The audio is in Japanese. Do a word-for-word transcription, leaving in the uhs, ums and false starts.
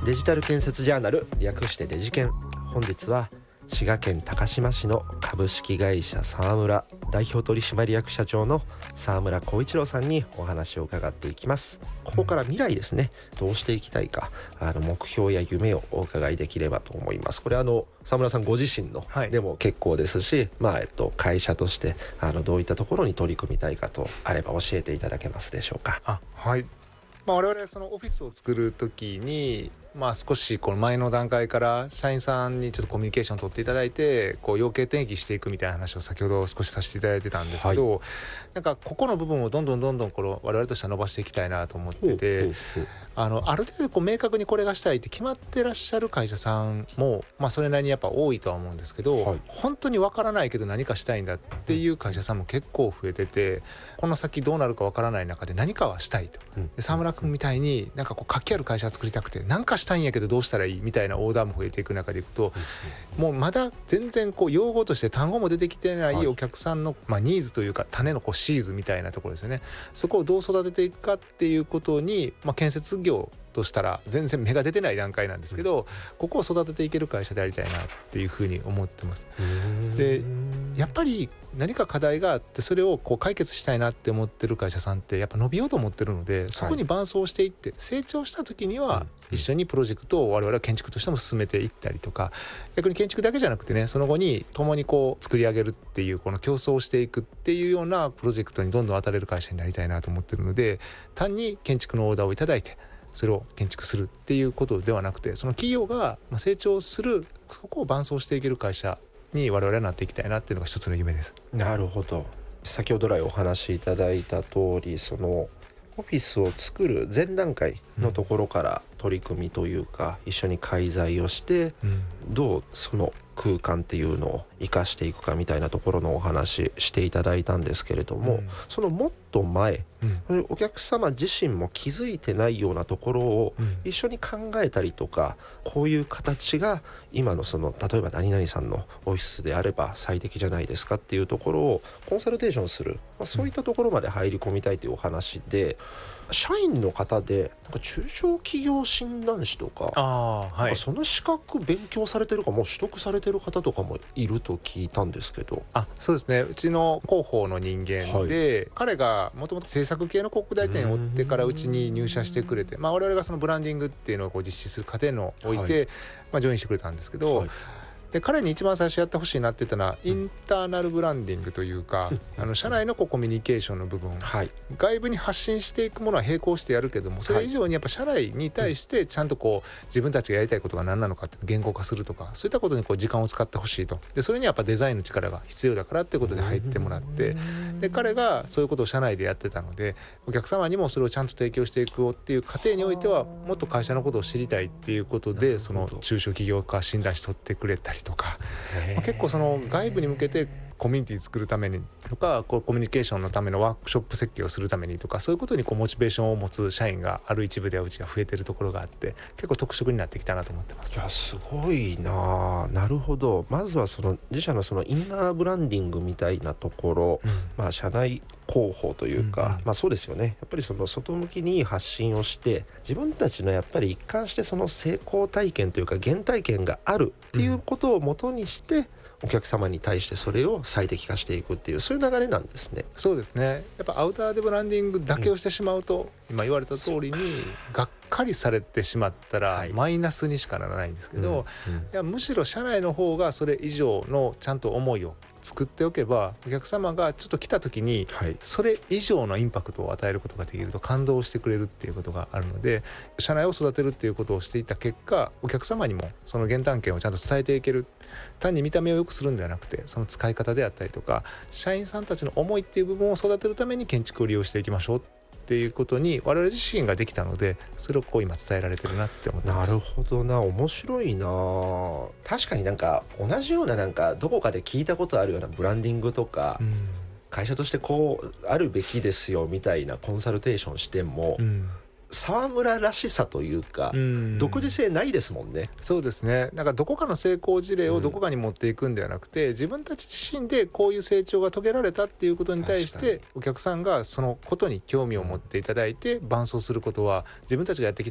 デジタル建設ジャーナル、略してデジケン。本日は滋賀県高島市の株式会社沢村代表取締役社長の沢村光一郎さんにお話を伺っていきます。ここから未来ですね、どうしていきたいか、あの目標や夢をお伺いできればと思います。これはあの沢村さんご自身のでも結構ですし、はい、まあえっと、会社としてあのどういったところに取り組みたいかとあれば教えていただけますでしょうか。 あ、はい。まあ、我々そのオフィスを作るときに、まあ、少しこの前の段階から社員さんにちょっとコミュニケーションを取っていただいて、こう要件定義していくみたいな話を先ほど少しさせていただいてたんですけど、はい、なんかここの部分をどんどんどんどんこの我々としては伸ばしていきたいなと思ってて、あのある程度こう明確にこれがしたいって決まってらっしゃる会社さんも、まあ、それなりにやっぱ多いとは思うんですけど、はい、本当に分からないけど何かしたいんだっていう会社さんも結構増えてて、この先どうなるか分からない中で何かはしたいと、で沢村君みたいになんかこう活気ある会社を作りたくて何かしたいんやけどどうしたらいいみたいなオーダーも増えていく中でいくと、もうまだ全然こう用語として単語も出てきてないお客さんの、まあ、ニーズというか種のこうシーズみたいなところですよね。そこをどう育てていくかっていうことに、まあ、建設業としたら全然芽が出てない段階なんですけど、ここを育てていける会社でありたいなっていうふうに思ってます。でやっぱり何か課題があってそれをこう解決したいなって思ってる会社さんってやっぱ伸びようと思ってるので、そこに伴走していって成長した時には一緒にプロジェクトを我々は建築としても進めていったりとか、逆に建築だけじゃなくてね、その後に共にこう作り上げるっていうこの競争をしていくっていうようなプロジェクトにどんどん当たれる会社になりたいなと思ってるので、単に建築のオーダーをいただいてそれを建築するっていうことではなくて、その企業が成長するそこを伴走していける会社に我々はなっていきたいなっていうのが一つの夢です。 なるほど。先ほど来お話しいただいた通り、そのオフィスを作る前段階のところから取り組みというか、うん、一緒に介在をして、うん、どうその空間っていうのを生かしていくかみたいなところのお話していただいたんですけれども、うん、そのもっと前、うん、お客様自身も気づいてないようなところを一緒に考えたりとか、こういう形が今のその例えば何々さんのオフィスであれば最適じゃないですかっていうところをコンサルテーションする、まあ、そういったところまで入り込みたいというお話で、社員の方でなんか中小企業診断士とか、あ、はい、なんかその資格勉強されてるかもう取得されてる方とかもいると聞いたんですけど。 あ、そうですね。うちの広報の人間で、はい、彼がもともと制作系の広告代理店を追ってからうちに入社してくれて、まあ、我々がそのブランディングっていうのをこう実施する過程のおいて、はい、まあ、ジョインしてくれたんですけど、はい、で彼に一番最初やってほしいなって言ったのはインターナルブランディングというか、あの社内のこうコミュニケーションの部分、はい、外部に発信していくものは並行してやるけども、それ以上にやっぱ社内に対してちゃんとこう自分たちがやりたいことが何なのかって言語化するとか、そういったことにこう時間を使ってほしいと。でそれにやっぱデザインの力が必要だからってことで入ってもらって、で彼がそういうことを社内でやってたので、お客様にもそれをちゃんと提供していくっていう過程においてはもっと会社のことを知りたいっていうことで、その中小企業家診断士取ってくれたりとか、まあ、結構その外部に向けてコミュニティ作るためにとか、こうコミュニケーションのためのワークショップ設計をするためにとか、そういうことにこうモチベーションを持つ社員がある一部ではうちが増えてるところがあって、結構特色になってきたなと思ってます。 いや、すごいな。なるほど。まずはその自社のそのインナーブランディングみたいなところ、うん、まあ社内広報というか、うんうん、まあそうですよね。やっぱりその外向きに発信をして、自分たちのやっぱり一貫してその成功体験というか原体験があるっていうことをもとにして、うん、お客様に対してそれを最適化していくっていう、そういう流れなんですね。 そうですね。やっぱアウターでブランディングだけをしてしまうと、うん、今言われた通りにがっかりされてしまったらマイナスにしかならないんですけど、うんうん、いやむしろ社内の方がそれ以上のちゃんと思いを作っておけば、お客様がちょっと来た時にそれ以上のインパクトを与えることができると感動してくれるっていうことがあるので、社内を育てるっていうことをしていった結果、お客様にもその原体験をちゃんと伝えていける。単に見た目を良くするんではなくて、その使い方であったりとか、社員さんたちの思いっていう部分を育てるために建築を利用していきましょうっていうことに我々自身ができたので、それをこう今伝えられてるなって思ってます。 なるほどな。面白いな。確かになんか同じようななんかどこかで聞いたことあるようなブランディングとか、うん、会社としてこうあるべきですよみたいなコンサルテーションしても、うん、沢村らしさというか、うん、独自性ないですもんね。 そうですね。なんかどこかの成功事例をどこかに持っていくんではなくて、うん、自分たち自身でこういう成長が遂げられたっていうことに対してお客さんがそのことに興味を持っていただいて伴走することは、自分たちがやってきた